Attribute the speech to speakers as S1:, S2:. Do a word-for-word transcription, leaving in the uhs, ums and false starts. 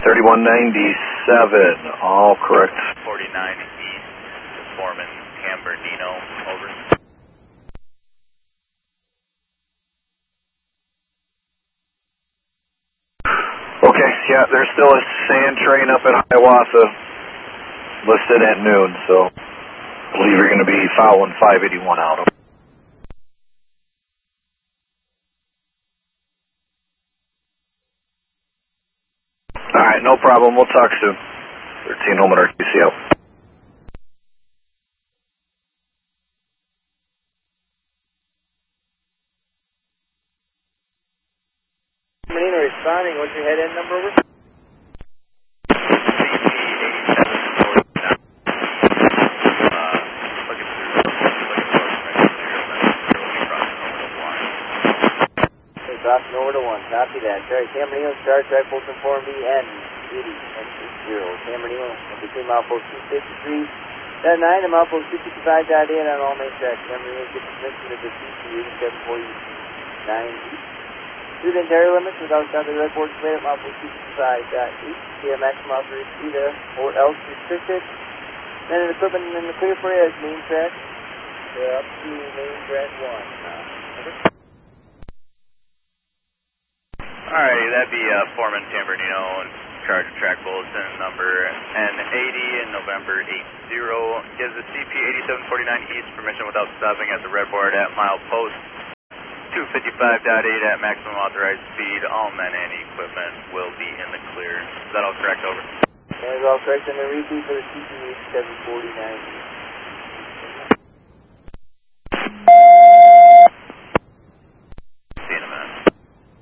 S1: thirty-one ninety-seven, all correct.
S2: forty-nine East, Foreman San Bernardino, over.
S1: Okay, yeah, there's still a sand train up at Hiawatha listed at noon, so I believe you're going to be following five eighty-one out of. All right, no problem. We'll talk soon. thirteen home at R Q C out.
S3: Marina responding. What's your head end number over? Crossing over to one. Copy that. Sorry, San Bernardino, Star Trek, Fulton four B N eighty and six zero. San Bernardino between milepost two fifty-three dot nine and milepost two fifty-five dot eight on all main tracks. San Bernardino gets permission to the C C eighty-seven forty-nine east. Through the entire limits without sound of the red board split at milepost two fifty-five dot eight. See a maximum authorized speed or else restricted. Then an equipment in the clear for you as main track. We're up to main track one. Uh, over.
S2: Alrighty, that'd be uh, Foreman San Bernardino in charge of track bulletin number N eighty in November eighty. Gives the C P eighty-seven forty-nine East permission without stopping at the red board at milepost two fifty-five dot eight at maximum authorized speed. All men and equipment will be in the clear. Is that all correct? Over.
S3: That is all correct. And the repeat for the C P eighty-seven forty-nine East.